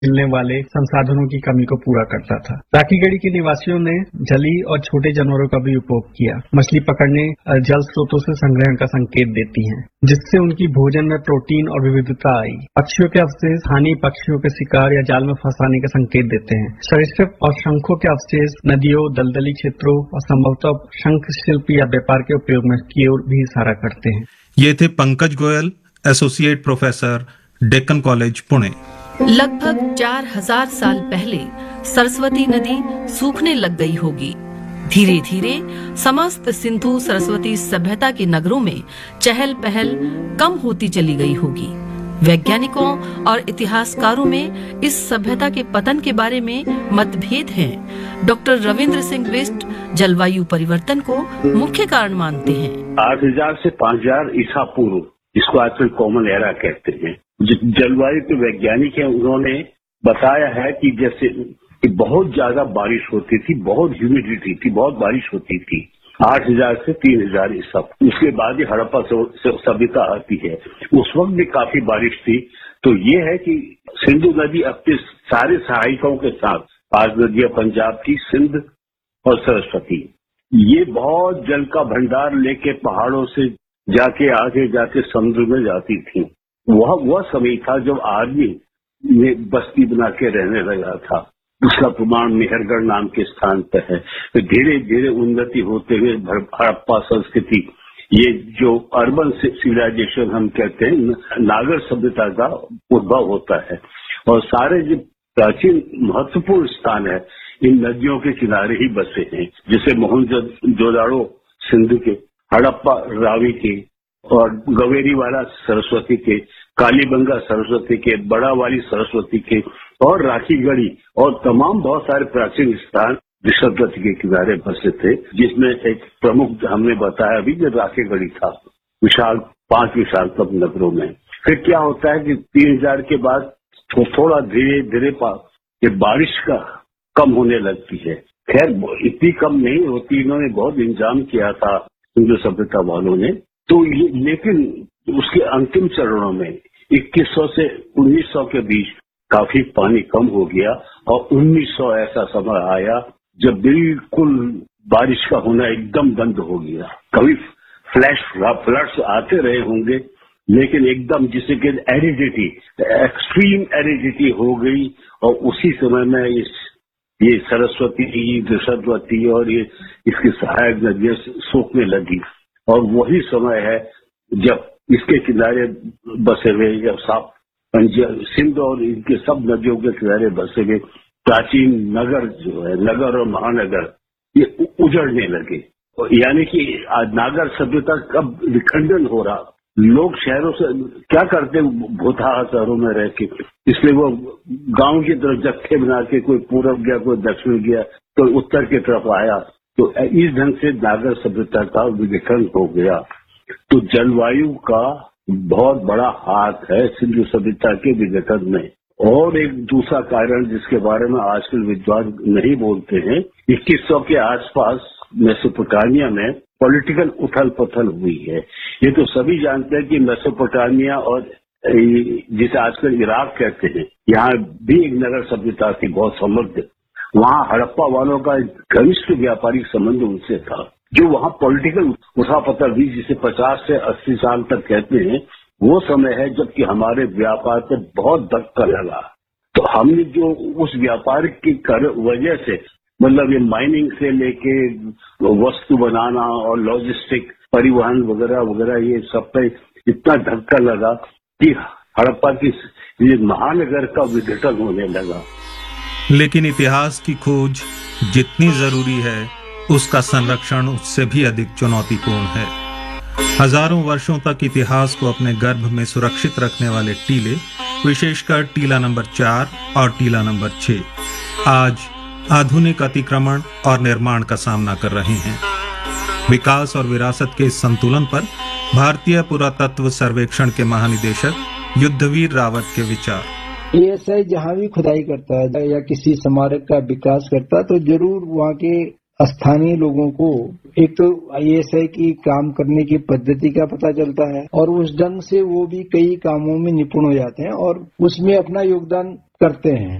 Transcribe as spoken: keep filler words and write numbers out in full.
मिलने वाले संसाधनों की कमी को पूरा करता था। राखीगढ़ी के निवासियों ने जली और छोटे जानवरों का भी उपयोग किया। मछली पकड़ने जल स्रोतों से संग्रहण का संकेत देती हैं, जिससे उनकी भोजन में प्रोटीन और विविधता आई। पक्षियों के अवशेष स्थानीय पक्षियों के शिकार या जाल में फंसाने का संकेत देते हैं। सरीसृप और शंखों के अवशेष नदियों, दलदली क्षेत्रों और संभवतः शंख शिल्प या व्यापार के उपयोग में की ओर भी इशारा करते हैं। ये थे Pankaj Goyal, associate professor, Deccan college, Pune. लगभग चार हजार साल पहले सरस्वती नदी सूखने लग गई होगी। धीरे धीरे समस्त सिंधु सरस्वती सभ्यता के नगरों में चहल पहल कम होती चली गई होगी। वैज्ञानिकों और इतिहासकारों में इस सभ्यता के पतन के बारे में मतभेद हैं। डॉक्टर रविंद्र सिंह बिष्ट जलवायु परिवर्तन को मुख्य कारण मानते हैं। आठ हजार से पांच हजार ईसा पूर्व, जिसको आजकल कॉमन एरा कहते हैं, जलवायु के वैज्ञानिक हैं, उन्होंने बताया है कि जैसे कि बहुत ज्यादा बारिश होती थी, बहुत ह्यूमिडिटी थी, बहुत बारिश होती थी। आठ हजार से तीन हजार ईसा, उसके बाद ही हड़प्पा सभ्यता आती है। उस वक्त भी काफी बारिश थी। तो ये है कि सिंधु नदी अपने सारे सहायकों के साथ, पांच नदियां पंजाब की, सिंध और सरस्वती, ये बहुत जल का भंडार लेके पहाड़ों से जाके आगे जाके समुद्र में जाती थी। वह वह समय था जब आदमी ने बस्ती बना के रहने लगा था। उसका प्रमाण मेहरगढ़ नाम के स्थान पर है। तो धीरे धीरे उन्नति होते हुए हड़प्पा संस्कृति, ये जो अर्बन सिविलाइजेशन हम कहते हैं, नागर सभ्यता का उद्भव होता है। और सारे जो प्राचीन महत्वपूर्ण स्थान है, इन नदियों के किनारे ही बसे हैं, जैसे मोहनजोदड़ो सिंध के, हड़प्पा रावी के, और गवेरी वाला सरस्वती के, कालीबंगा सरस्वती के, बड़ा वाली सरस्वती के, और राखीगढ़ी, और तमाम बहुत सारे प्राचीन स्थान विसर्गति के किनारे बसे थे, जिसमें एक प्रमुख हमने बताया अभी जो राखीगढ़ी था, विशाल पांच विशालतम नगरों में। फिर क्या होता है कि तीन हजार के बाद तो थोड़ा धीरे धीरे ये बारिश का कम होने लगती है। खैर इतनी कम नहीं होती, इन्होंने बहुत इंतजाम किया था हिंदू सभ्यता वालों ने। तो ये, लेकिन उसके अंतिम चरणों में इक्कीस सौ से उन्नीस सौ के बीच काफी पानी कम हो गया, और उन्नीस सौ ऐसा समय आया जब बिल्कुल बारिश का होना एकदम बंद हो गया। कभी फ्लैश फ्लड्स आते रहे होंगे, लेकिन एकदम जिसे कहते एरिडिटी, एक्सट्रीम एरिडिटी हो गई। और उसी समय में इस ये सरस्वती, सरस्वती और ये इसकी सहायक नदियां सूखने लगी। और वही समय है जब इसके किनारे बसे हुए, जब साफ पंजाब, सिंध और इनके सब नदियों के किनारे बसे हुए प्राचीन नगर जो है, नगर और महानगर, ये उजड़ने लगे। यानी कि आज नागर सभ्यता कब विखंडन हो रहा। लोग शहरों से क्या करते, भूतहा शहरों में रह के, इसलिए वो गांव की तरफ जत्थे बना के, कोई पूरब गया, कोई दक्षिण गया, कोई उत्तर की तरफ आया। तो इस ढंग से नागर सभ्यता का विघटन हो गया। तो जलवायु का बहुत बड़ा हाथ है सिंधु सभ्यता के विघटन में। और एक दूसरा कारण जिसके बारे में आजकल विद्वान नहीं बोलते हैं, इक्कीस सौ के आसपास मेसोपोटामिया में पॉलिटिकल उथल पुथल हुई है। ये तो सभी जानते हैं कि मेसोपोटामिया और जिसे आजकल इराक कहते हैं, यहाँ भी एक नगर सभ्यता थी बहुत समृद्ध। वहाँ हड़प्पा वालों का घनिष्ठ व्यापारिक संबंध उनसे था। जो वहाँ पॉलिटिकल उठापतल हुई, जिसे पचास से अस्सी साल तक कहते हैं, वो समय है जबकि हमारे व्यापार पे बहुत धक्का लगा। तो हमने जो उस व्यापार की वजह से, मतलब ये माइनिंग से लेके वस्तु बनाना और लॉजिस्टिक, परिवहन वगैरह वगैरह, ये सब पे इतना धक्का लगा कि हड़प्पा की ये महानगर का विघटन होने लगा। लेकिन इतिहास की खोज जितनी जरूरी है, उसका संरक्षण उससे भी अधिक चुनौतीपूर्ण है। हजारों वर्षों तक इतिहास को अपने गर्भ में सुरक्षित रखने वाले टीले, विशेषकर टीला नंबर चार और टीला नंबर छह, आज आधुनिक अतिक्रमण और निर्माण का सामना कर रहे हैं। विकास और विरासत के इस संतुलन पर भारतीय पुरातत्व सर्वेक्षण के महानिदेशक युद्धवीर रावत के विचार। एएसआई जहाँ भी खुदाई करता है या किसी स्मारक का विकास करता है, तो जरूर वहाँ के स्थानीय लोगों को एक तो आईएएसआई की काम करने की पद्धति का पता चलता है और उस ढंग से वो भी कई कामों में निपुण हो जाते हैं और उसमें अपना योगदान करते हैं।